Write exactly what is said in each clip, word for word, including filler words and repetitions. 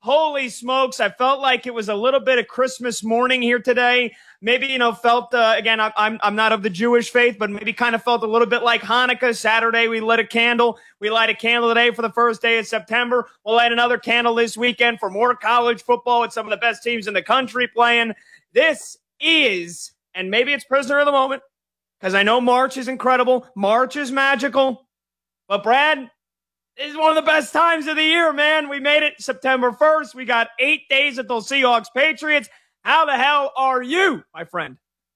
Holy smokes. I felt like it was a little bit of Christmas morning here today. Maybe, you know, felt, uh, again, I, I'm, I'm not of the Jewish faith, but maybe kind of felt a little bit like Hanukkah. Saturday, we lit a candle. We light a candle today for the first day of September. We'll light another candle this weekend for more college football with some of the best teams in the country playing. This is, and maybe it's prisoner of the moment, because I know March is incredible. March is magical. But Brad, this is one of the best times of the year, man. We made it September first. We got eight days until Seahawks Patriots. How the hell are you, my friend?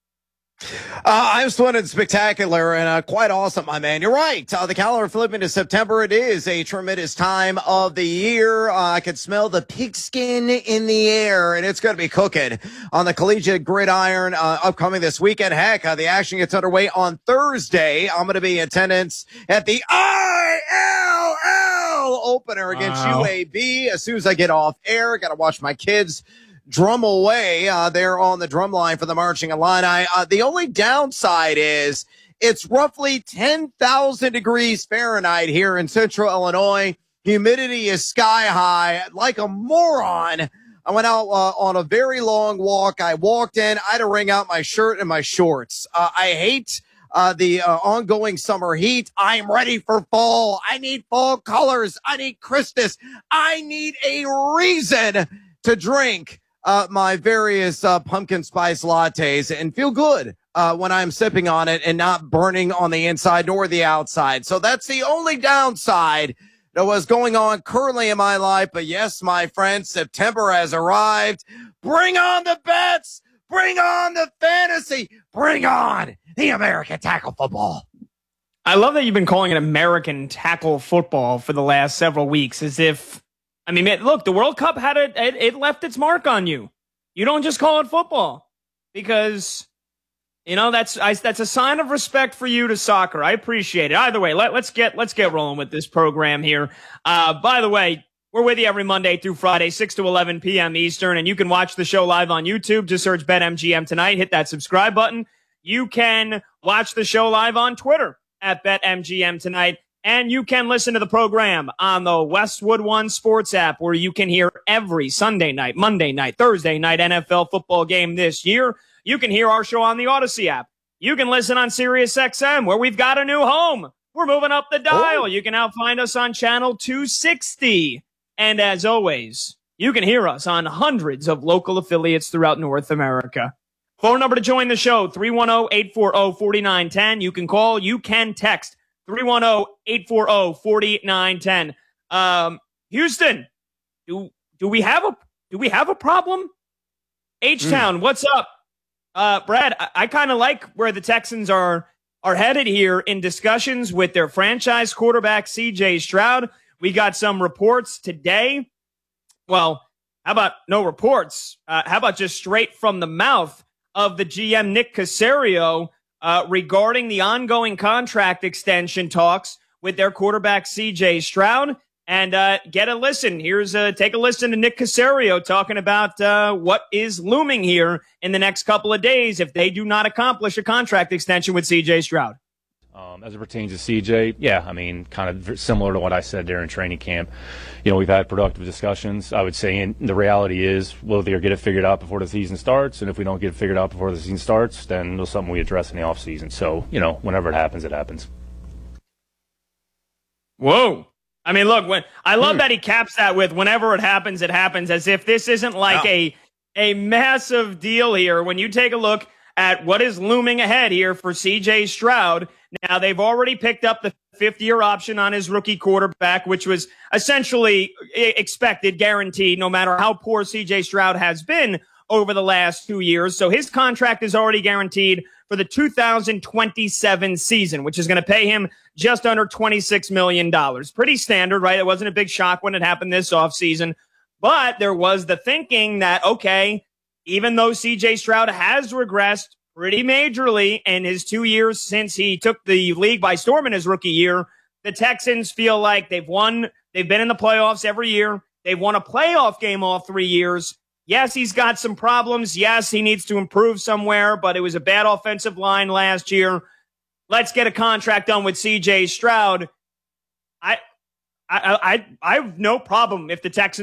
Uh, I'm splendid, spectacular, and uh, quite awesome, my man. You're right. Uh, the calendar flipping to September. It is a tremendous time of the year. Uh, I can smell the pigskin in the air, and it's going to be cooking on the collegiate gridiron uh, upcoming this weekend. Heck, uh, the action gets underway on Thursday. I'm going to be in attendance at the I L L opener against Wow. U A B. As soon as I get off air, got to watch my kids drum away uh, there on the drum line for the Marching Illini. Uh, the only downside is it's roughly ten thousand degrees Fahrenheit here in central Illinois. Humidity is sky high. Like a moron, I went out uh, on a very long walk. I walked in. I had to wring out my shirt and my shorts. Uh, I hate uh, the uh, ongoing summer heat. I'm ready for fall. I need fall colors. I need Christmas. I need a reason to drink Uh, my various uh, pumpkin spice lattes and feel good uh, when I'm sipping on it and not burning on the inside nor the outside. So that's the only downside that was going on currently in my life. But yes, my friend, September has arrived. Bring on the bets. Bring on the fantasy. Bring on the American tackle football. I love that you've been calling it American tackle football for the last several weeks, as if, I mean, look, the World Cup had a, it, it left its mark on you. You don't just call it football because, you know, that's I, that's a sign of respect for you to soccer. I appreciate it. Either way, let, let's get let's get rolling with this program here. Uh, by the way, we're with you every Monday through Friday, six to eleven p.m. Eastern, and you can watch the show live on YouTube. Just search BetMGM Tonight. Hit that subscribe button. You can watch the show live on Twitter at BetMGM Tonight. And you can listen to the program on the Westwood One Sports app, where you can hear every Sunday night, Monday night, Thursday night N F L football game this year. You can hear our show on the Odyssey app. You can listen on SiriusXM, where we've got a new home. We're moving up the dial. Oh. You can now find us on channel two sixty. And as always, you can hear us on hundreds of local affiliates throughout North America. Phone number to join the show, three one zero, eight four zero, four nine one zero. You can call, you can text. three one zero, eight four zero, four nine one zero. Um, Houston, do do we have a do we have a problem? H-Town, mm. What's up? Uh, Brad, I, I kind of like where the Texans are are headed here in discussions with their franchise quarterback C J Stroud. We got some reports today. Well, how about no reports? Uh, how about just straight from the mouth of the G M Nick Caserio? Uh, regarding the ongoing contract extension talks with their quarterback, C J Stroud. And uh, get a listen. Here's a, take a listen to Nick Caserio talking about uh, what is looming here in the next couple of days if they do not accomplish a contract extension with C J Stroud. Um, as it pertains to C J, yeah, I mean, kind of similar to what I said during training camp. You know, we've had productive discussions. I would say and the reality is we'll either get it figured out before the season starts, and if we don't get it figured out before the season starts, then it's something we address in the offseason. So, you know, whenever it happens, it happens. Whoa. I mean, look, when I love hmm. that he caps that with whenever it happens, it happens, as if this isn't like no. a a massive deal here. When you take a look at what is looming ahead here for C J Stroud. Now, they've already picked up the fifth-year option on his rookie quarterback, which was essentially expected, guaranteed, no matter how poor C J Stroud has been over the last two years. So his contract is already guaranteed for the two thousand twenty-seven season, which is going to pay him just under twenty-six million dollars. Pretty standard, right? It wasn't a big shock when it happened this offseason. But there was the thinking that, okay, even though C J Stroud has regressed pretty majorly in his two years since he took the league by storm in his rookie year, the Texans feel like they've won, they've been in the playoffs every year. They've won a playoff game all three years. Yes, he's got some problems. Yes, he needs to improve somewhere, but it was a bad offensive line last year. Let's get a contract done with C J Stroud. I, I, I, I have no problem if the Texans